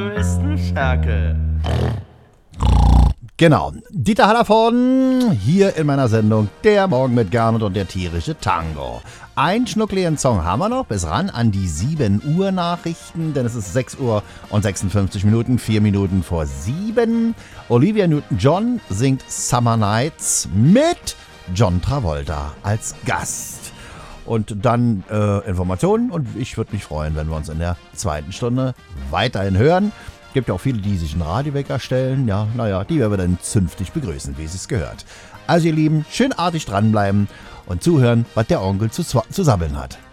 Ferkel. Genau, Dieter Hallervorden hier in meiner Sendung Der Morgen mit Gernot und der tierische Tango. Ein schnuckligen Song haben wir noch, bis ran an die 7 Uhr Nachrichten, denn es ist 6 Uhr und 56 Minuten, 4 Minuten vor 7. Olivia Newton-John singt Summer Nights mit John Travolta als Gast. Und dann Informationen und ich würde mich freuen, wenn wir uns in der zweiten Stunde weiterhin hören. Gibt ja auch viele, die sich einen Radiowecker stellen. Ja, naja, die werden wir dann zünftig begrüßen, wie es gehört. Also ihr Lieben, schön artig dranbleiben und zuhören, was der Onkel zu sabbeln hat.